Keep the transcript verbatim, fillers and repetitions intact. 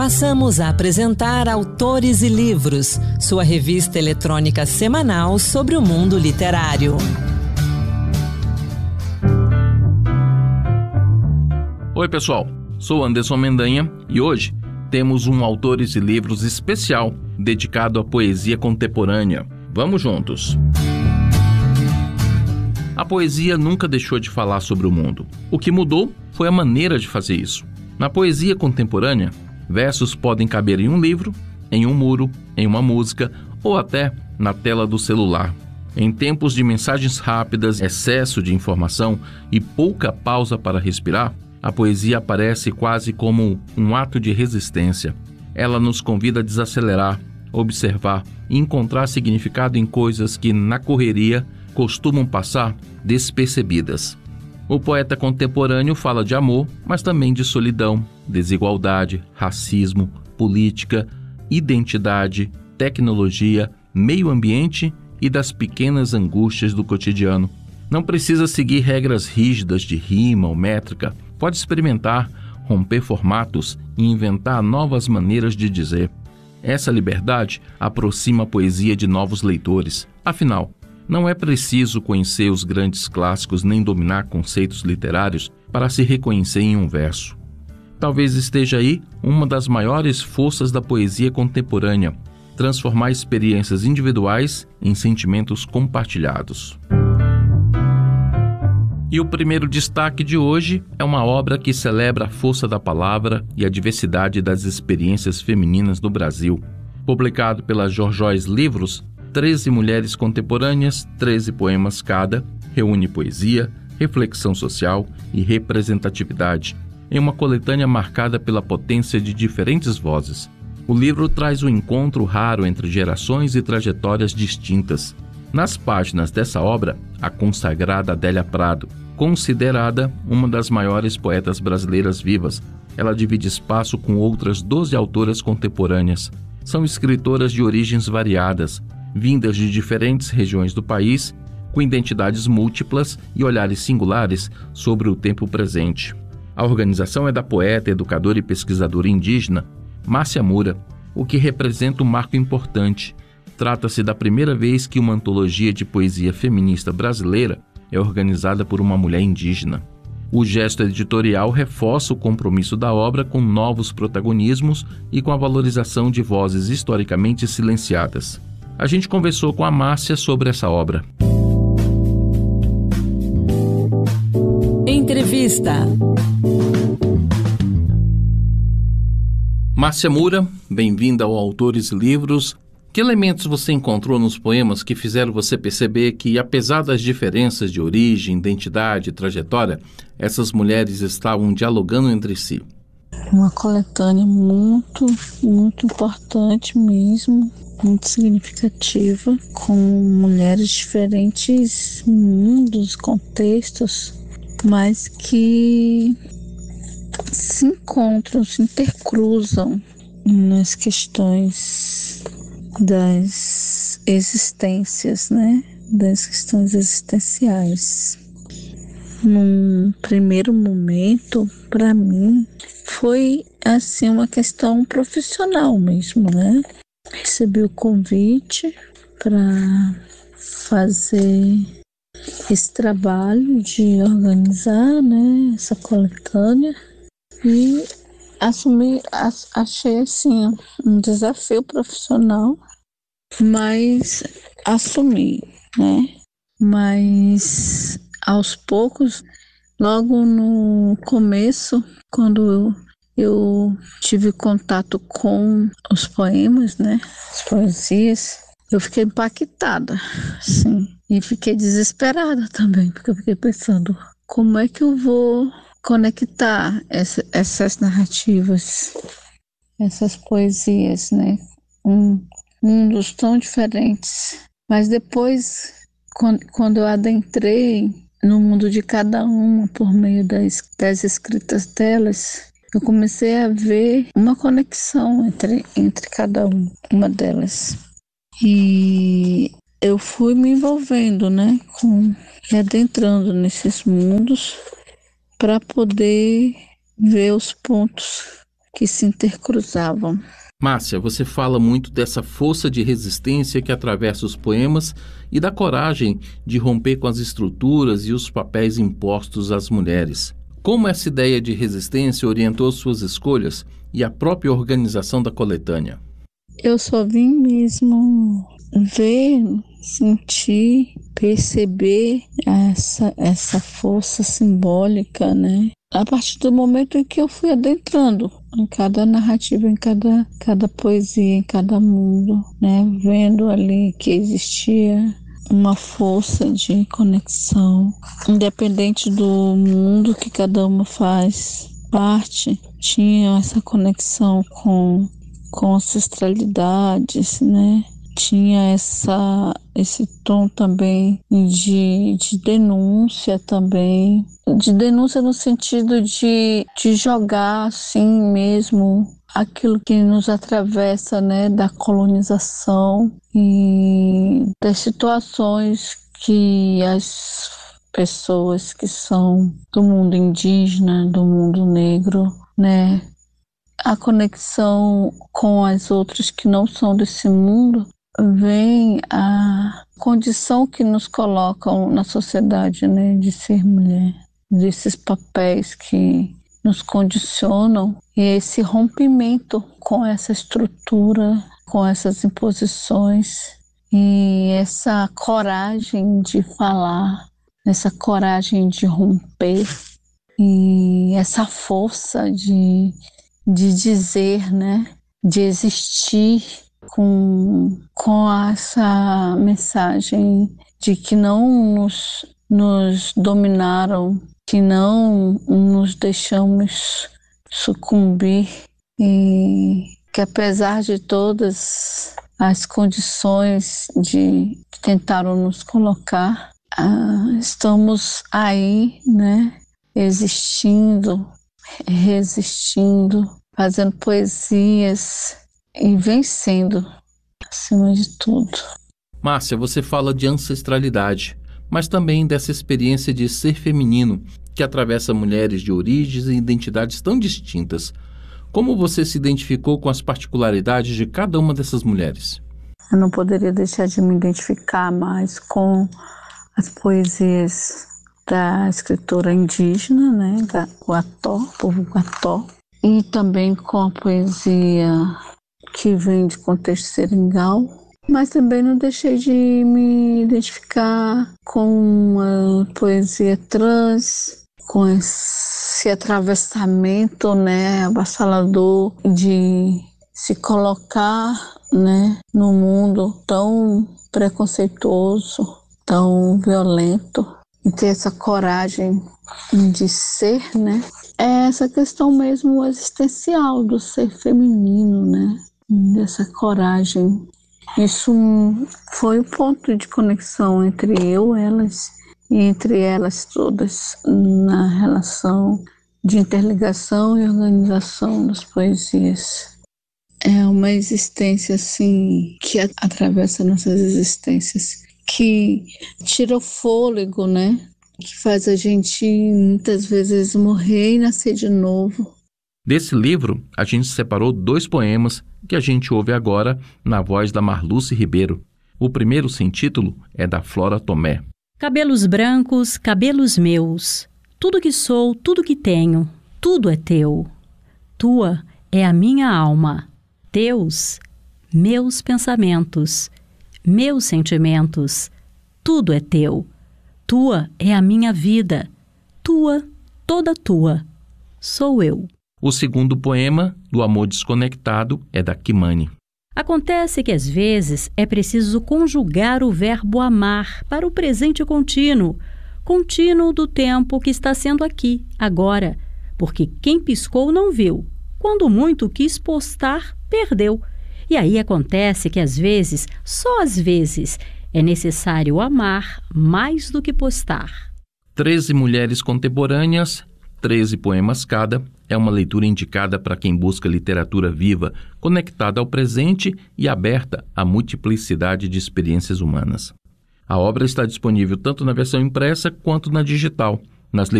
Passamos a apresentar Autores e Livros, sua revista eletrônica semanal sobre o mundo literário. Oi pessoal, sou Anderson Mendanha e hoje temos um Autores e Livros especial dedicado à poesia contemporânea. Vamos juntos! A poesia nunca deixou de falar sobre o mundo. O que mudou foi a maneira de fazer isso. Na poesia contemporânea, versos podem caber em um livro, em um muro, em uma música ou até na tela do celular. Em tempos de mensagens rápidas, excesso de informação e pouca pausa para respirar, a poesia aparece quase como um ato de resistência. Ela nos convida a desacelerar, observar e encontrar significado em coisas que, na correria, costumam passar despercebidas. O poeta contemporâneo fala de amor, mas também de solidão, desigualdade, racismo, política, identidade, tecnologia, meio ambiente e das pequenas angústias do cotidiano. Não precisa seguir regras rígidas de rima ou métrica. Pode experimentar, romper formatos e inventar novas maneiras de dizer. Essa liberdade aproxima a poesia de novos leitores. Afinal, não é preciso conhecer os grandes clássicos nem dominar conceitos literários para se reconhecer em um verso. Talvez esteja aí uma das maiores forças da poesia contemporânea, transformar experiências individuais em sentimentos compartilhados. E o primeiro destaque de hoje é uma obra que celebra a força da palavra e a diversidade das experiências femininas no Brasil. Publicado pela Jorjóis Livros, treze mulheres contemporâneas, treze poemas cada, reúne poesia, reflexão social e representatividade, em uma coletânea marcada pela potência de diferentes vozes. O livro traz um encontro raro entre gerações e trajetórias distintas. Nas páginas dessa obra, a consagrada Adélia Prado, considerada uma das maiores poetas brasileiras vivas, ela divide espaço com outras doze autoras contemporâneas. São escritoras de origens variadas, vindas de diferentes regiões do país, com identidades múltiplas e olhares singulares sobre o tempo presente. A organização é da poeta, educadora e pesquisadora indígena Márcia Moura, o que representa um marco importante. Trata-se da primeira vez que uma antologia de poesia feminista brasileira é organizada por uma mulher indígena. O gesto editorial reforça o compromisso da obra com novos protagonismos e com a valorização de vozes historicamente silenciadas. A gente conversou com a Márcia sobre essa obra. Entrevista. Márcia Moura, bem-vinda ao Autores e Livros. Que elementos você encontrou nos poemas que fizeram você perceber que, apesar das diferenças de origem, identidade e trajetória, essas mulheres estavam dialogando entre si? Uma coletânea muito, muito importante mesmo, muito significativa, com mulheres de diferentes mundos, contextos, mas que se encontram, se intercruzam nas questões das existências, né? Das questões existenciais. Num primeiro momento, para mim, foi assim uma questão profissional mesmo, né? Recebi o convite para fazer esse trabalho de organizar, né, essa coletânea e assumi, achei assim um desafio profissional, mas assumi, né? Mas aos poucos, logo no começo, quando eu Eu tive contato com os poemas, né? As poesias. Eu fiquei impactada, sim. E fiquei desesperada também, porque eu fiquei pensando, como é que eu vou conectar essa, essas narrativas, essas poesias, né? Um, mundos tão diferentes. Mas depois, quando, quando eu adentrei no mundo de cada uma por meio das, das escritas delas, eu comecei a ver uma conexão entre, entre cada um, uma delas. E eu fui me envolvendo, né, com, e adentrando nesses mundos para poder ver os pontos que se intercruzavam. Márcia, você fala muito dessa força de resistência que atravessa os poemas e da coragem de romper com as estruturas e os papéis impostos às mulheres. Como essa ideia de resistência orientou suas escolhas e a própria organização da coletânea? Eu só vim mesmo ver, sentir, perceber essa, essa força simbólica, né? A partir do momento em que eu fui adentrando em cada narrativa, em cada, cada poesia, em cada mundo, né? Vendo ali que existia uma força de conexão, independente do mundo que cada uma faz parte, tinha essa conexão com, com ancestralidades, né? Tinha essa, esse tom também de, de denúncia também, de denúncia no sentido de, de jogar assim mesmo aquilo que nos atravessa, né, da colonização e das situações que as pessoas que são do mundo indígena, do mundo negro, né, a conexão com as outras que não são desse mundo, vem a condição que nos colocam na sociedade, né, de ser mulher, desses papéis que nos condicionam, e esse rompimento com essa estrutura, com essas imposições, e essa coragem de falar, essa coragem de romper, e essa força de, de dizer, né, de existir, com, com essa mensagem de que não nos, nos dominaram, que não nos deixamos sucumbir e que apesar de todas as condições de, que tentaram nos colocar, ah, estamos aí, né, existindo, resistindo, fazendo poesias e vencendo, acima de tudo. Márcia, você fala de ancestralidade, mas também dessa experiência de ser feminino que atravessa mulheres de origens e identidades tão distintas. Como você se identificou com as particularidades de cada uma dessas mulheres? Eu não poderia deixar de me identificar mais com as poesias da escritora indígena, né, da Guató, povo Guató, e também com a poesia que vem de contexto seringal, mas também não deixei de me identificar com a poesia trans, com esse atravessamento, né, avassalador de se colocar, né, no mundo tão preconceituoso, tão violento, e ter essa coragem de ser, né, é essa questão mesmo existencial do ser feminino, né, dessa coragem. Isso foi o ponto de conexão entre eu e elas, e entre elas todas, na relação de interligação e organização das poesias. É uma existência, assim, que atravessa nossas existências, que tira o fôlego, né? Que faz a gente, muitas vezes, morrer e nascer de novo. Desse livro, a gente separou dois poemas que a gente ouve agora na voz da Marluce Ribeiro. O primeiro, sem título, é da Flora Tomé. Cabelos brancos, cabelos meus, tudo que sou, tudo que tenho, tudo é teu. Tua é a minha alma, teus, meus pensamentos, meus sentimentos, tudo é teu. Tua é a minha vida, tua, toda tua, sou eu. O segundo poema, do amor desconectado, é da Kimani. Acontece que às vezes é preciso conjugar o verbo amar para o presente contínuo, contínuo do tempo que está sendo aqui, agora, porque quem piscou não viu, quando muito quis postar, perdeu. E aí acontece que às vezes, só às vezes, é necessário amar mais do que postar. Treze mulheres contemporâneas, treze poemas cada, é uma leitura indicada para quem busca literatura viva, conectada ao presente e aberta à multiplicidade de experiências humanas. A obra está disponível tanto na versão impressa quanto na digital, nas